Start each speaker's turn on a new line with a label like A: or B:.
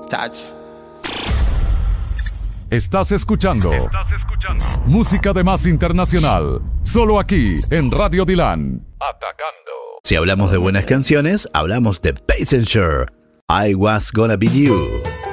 A: Touch.
B: Estás escuchando música de más internacional, solo aquí en Radio Dylan. Atacando.
C: Si hablamos de buenas canciones, hablamos de Passenger. I Was Gonna Be You.